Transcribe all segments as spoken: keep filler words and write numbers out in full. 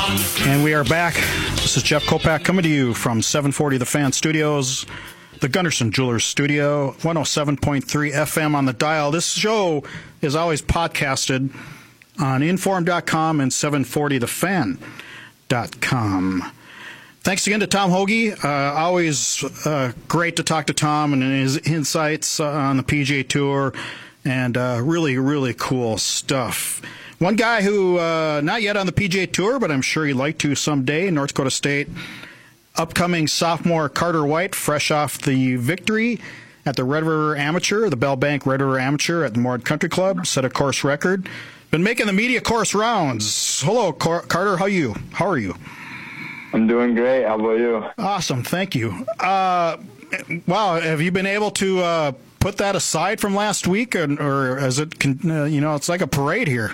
And we are back. This is Jeff Kopak coming to you from seven forty The Fan Studios, the Gunderson Jewelers Studio, one oh seven point three F M on the dial. This show is always podcasted on inform dot com and seven forty the fan dot com. Thanks again to Tom Hoge. Uh, always uh, great to talk to Tom and his insights uh, on the P G A Tour, and uh, really, really cool stuff. One guy who, uh, not yet on the P G A Tour, but I'm sure he'd like to someday, North Dakota State, upcoming sophomore Carter White, fresh off the victory at the Red River Amateur, the Bell Bank Red River Amateur at the Moorhead Country Club, set a course record. Been making the media course rounds. Hello, Car- Carter. How are you? How are you? I'm doing great. How about you? Awesome. Thank you. Uh, wow. Have you been able to uh, put that aside from last week, or, or is it, uh, you know, it's like a parade here?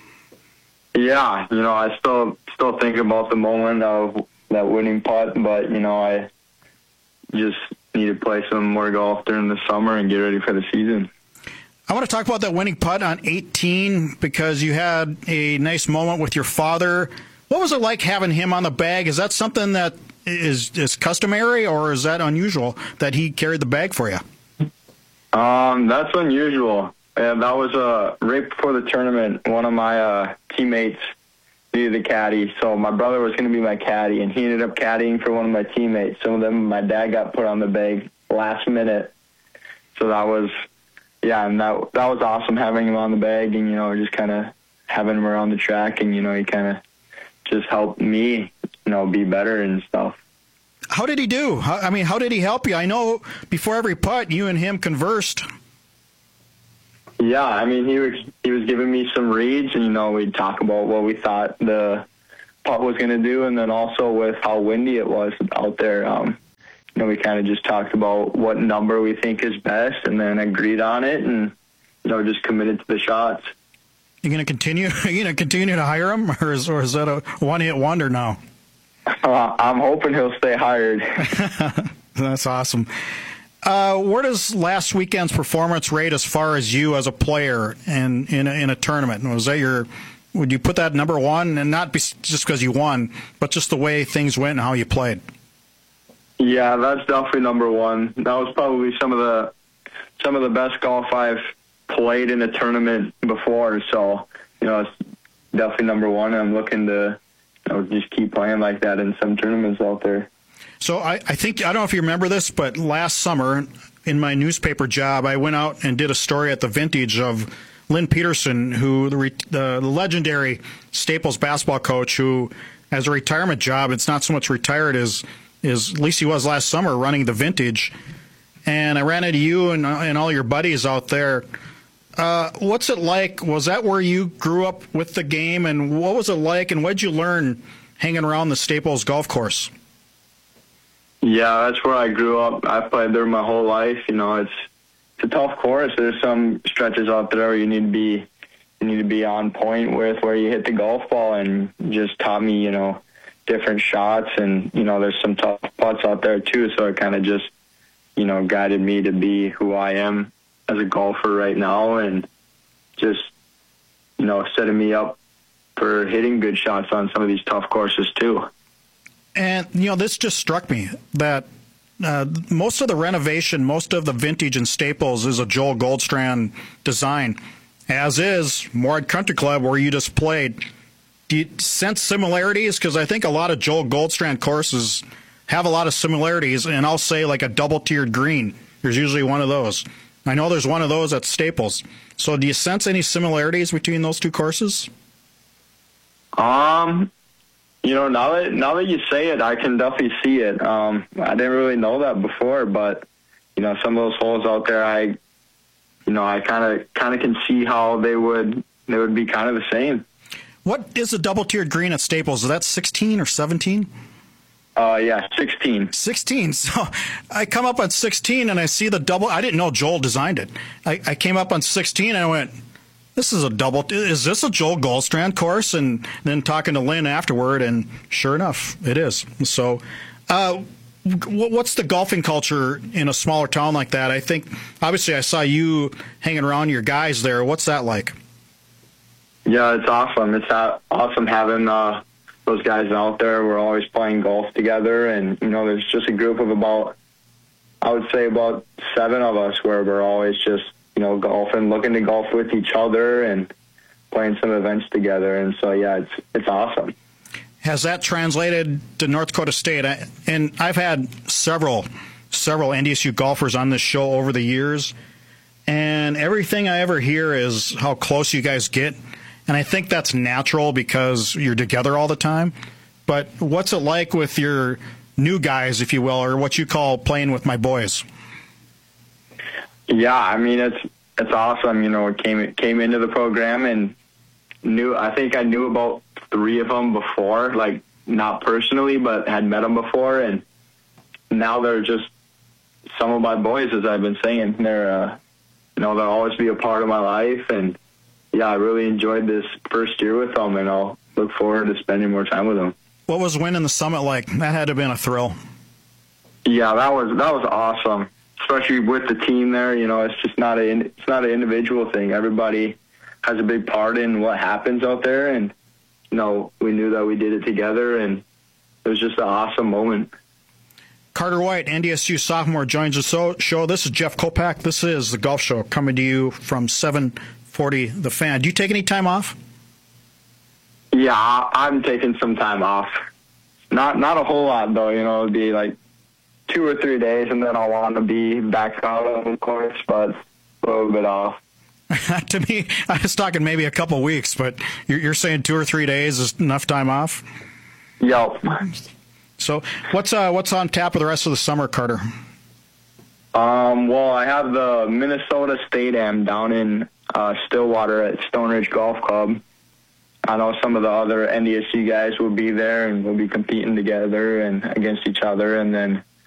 Yeah. You know, I still still think about the moment of that winning putt, but, you know, I just need to play some more golf during the summer and get ready for the season. I want to talk about that winning putt on eighteen because you had a nice moment with your father. What was it like having him on the bag? Is that something that is, is customary, or is that unusual that he carried the bag for you? Um, that's unusual. And that was uh, right before the tournament. One of my uh, teammates needed a caddy, so my brother was going to be my caddy, and he ended up caddying for one of my teammates. Some of them, my dad got put on the bag last minute. So that was, yeah, and that that was awesome having him on the bag, and, you know, just kind of having him around the track, and, you know, he kind of just helped me, you know, be better and stuff. How did he do? How, I mean, how did he help you? I know before every putt, you and him conversed. Yeah, I mean, he was he was giving me some reads, and, you know, we'd talk about what we thought the putt was going to do, and then also with how windy it was out there. Um, you know, we kind of just talked about what number we think is best, and then agreed on it, and, you know, just committed to the shots. You going to continue? Are you going to continue to hire him, or is, or is that a one-hit wonder now? Uh, I'm hoping he'll stay hired. That's awesome. Uh, where does last weekend's performance rate as far as you as a player in in a, in a tournament? Was that your? Would you put that number one, and not be, just because you won, but just the way things went and how you played? Yeah, that's definitely number one. That was probably some of the some of the best golf I've played in a tournament before. So, you know, it's definitely number one. I'm looking to, you know, just keep playing like that in some tournaments out there. So I, I think, I don't know if you remember this, but last summer in my newspaper job, I went out and did a story at the Vintage of Lynn Peterson, who the, the legendary Staples basketball coach, who has a retirement job. It's not so much retired as, as at least he was last summer running the Vintage. And I ran into you and, and all your buddies out there. Uh, what's it like? Was that where you grew up with the game, and what was it like, and what did you learn hanging around the Staples golf course? Yeah, that's where I grew up. I played there my whole life. You know, it's it's a tough course. There's some stretches out there where you need to be you need to be on point with where you hit the golf ball, and just taught me, you know, different shots, and, you know, there's some tough putts out there too. So it kind of just, you know, guided me to be who I am as a golfer right now, and just, you know, setting me up for hitting good shots on some of these tough courses too. And, you know, this just struck me that uh, most of the renovation, most of the Vintage and Staples is a Joel Goldstrand design, as is Moorhead Country Club, where you just played. Do you sense similarities? Because I think a lot of Joel Goldstrand courses have a lot of similarities, and I'll say like a double-tiered green. There's usually one of those. I know there's one of those at Staples. So do you sense any similarities between those two courses? Um, you know, now that now that you say it, I can definitely see it. Um, I didn't really know that before, but, you know, some of those holes out there, I, you know, I kind of kind of can see how they would they would be kind of the same. What is a double-tiered green at Staples? Is that sixteen or seventeen? Uh, yeah, sixteen. sixteen. So I come up on sixteen and I see the double. I didn't know Joel designed it. I, I came up on sixteen and I went, this is a double. Is this a Joel Goldstrand course? And then talking to Lynn afterward, and sure enough, it is. So uh, what's the golfing culture in a smaller town like that? I think, obviously, I saw you hanging around your guys there. What's that like? Yeah, it's awesome. It's awesome having uh, those guys out there. We're always playing golf together, and you know, there's just a group of about, I would say about seven of us, where we're always just, you know, golfing, looking to golf with each other and playing some events together. And so, yeah, it's it's awesome. Has that translated to North Dakota State? And I've had several several N D S U golfers on this show over the years, and everything I ever hear is how close you guys get. And I think that's natural because you're together all the time. But what's it like with your new guys, if you will, or what you call playing with my boys? Yeah, I mean, it's it's awesome. You know, it came came into the program and knew. I think I knew about three of them before, like not personally, but had met them before, and now they're just some of my boys, as I've been saying. They're, uh, you know, they'll always be a part of my life, and yeah, I really enjoyed this first year with them, and I'll look forward to spending more time with them. What was winning the Summit like? That had to have been a thrill. Yeah, that was that was awesome, especially with the team there. You know, it's just not a it's not an individual thing. Everybody has a big part in what happens out there, and you know, we knew that we did it together, and it was just an awesome moment. Carter White, N D S U sophomore, joins the show. This is Jeff Kopak. This is the Golf Show coming to you from seven forty The Fan. Do you take any time off? Yeah, I'm taking some time off. Not not a whole lot, though. You know, it'll be like two or three days, and then I'll want to be back out on the course, but a little bit off. To me, I was talking maybe a couple weeks, but you're, you're saying two or three days is enough time off? Yep. So what's uh, what's on tap for the rest of the summer, Carter? Um, well, I have the Minnesota State Am down in uh, Stillwater at Stone Ridge Golf Club. I know some of the other N D S U guys will be there, and we'll be competing together and against each other. And then